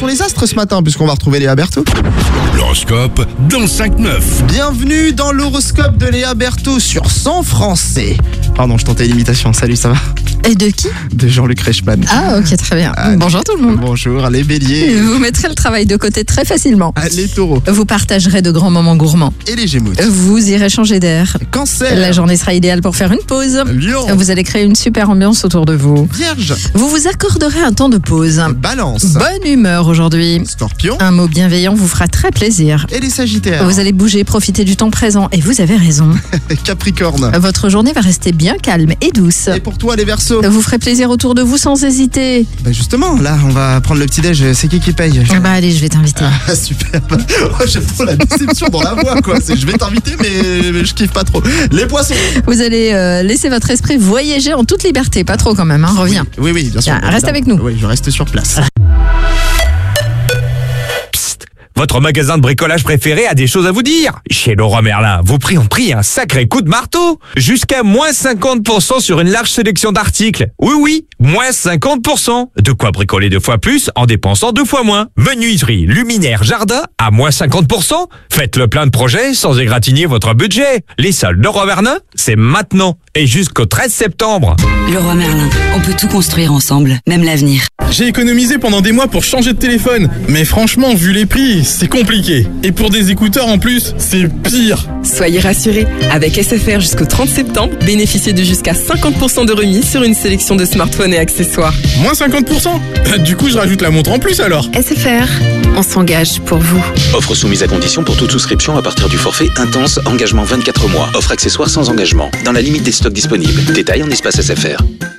sont les astres ce matin puisqu'on va retrouver Léa Berthaud. L'horoscope dans le 5-9. Bienvenue dans l'horoscope de Léa Berthaud sur 100 Français. Pardon, je tentais l'imitation. Salut, ça va? Et de qui? De Jean-Luc Reichmann. Ah, ok, très bien. Bonjour tout le monde. Bonjour, les béliers. Vous mettrez le travail de côté très facilement. Les taureaux. Vous partagerez de grands moments gourmands. Et les gémeaux. Vous irez changer d'air. Cancer. La journée sera idéale pour faire une pause. Lion. Vous allez créer une super ambiance autour de vous. Vierge. Vous vous accorderez un temps de pause. Balance. Bonne humeur aujourd'hui. Scorpion. Un mot bienveillant vous fera très plaisir. Et les sagittaires. Vous allez bouger, profiter du temps présent et vous avez raison. Capricorne. Votre journée va rester bien calme et douce. Et pour toi, les Verseaux. Vous ferez plaisir autour de vous sans hésiter. Bah justement, là, on va prendre le petit-déj. C'est qui paye? Ah bah allez, je vais t'inviter. Ah, super. Oh, j'aime trop la déception dans la voix, quoi. Je vais t'inviter, mais je kiffe pas trop. Les poissons. Vous allez laisser votre esprit voyager en toute liberté. Pas trop quand même, hein. Reviens. Oui, bien sûr. Tiens, reste avec nous. Oui, je reste sur place. Votre magasin de bricolage préféré a des choses à vous dire. Chez Leroy Merlin, vos prix ont pris un sacré coup de marteau. Jusqu'à moins 50% sur une large sélection d'articles. Oui, moins 50%. De quoi bricoler 2 fois plus en dépensant 2 fois moins. Menuiserie, luminaire, jardin à moins 50%. Faites le plein de projets sans égratigner votre budget. Les soldes Leroy Merlin, c'est maintenant et jusqu'au 13 septembre. Leroy Merlin, on peut tout construire ensemble, même l'avenir. J'ai économisé pendant des mois pour changer de téléphone, mais franchement, vu les prix, c'est compliqué. Et pour des écouteurs en plus, c'est pire. Soyez rassurés, avec SFR jusqu'au 30 septembre, bénéficiez de jusqu'à 50% de remise sur une sélection de smartphones et accessoires. Moins 50%? Du coup, je rajoute la montre en plus alors. SFR, on s'engage pour vous. Offre soumise à condition pour toute souscription à partir du forfait intense, engagement 24 mois. Offre accessoire sans engagement, dans la limite des stocks disponibles. Détail en espace SFR.